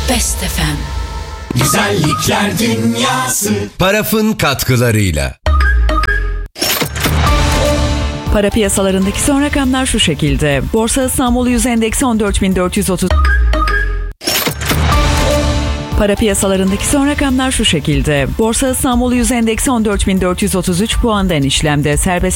Best FM. Güzellikler dünyası. Paraf'ın katkılarıyla. Para piyasalarındaki son rakamlar şu şekilde. Borsa İstanbul Yüz Endeksi 14.430. Para piyasalarındaki son rakamlar şu şekilde. Borsa İstanbul Yüz Endeksi 14.433 puandan işlemde. Serbest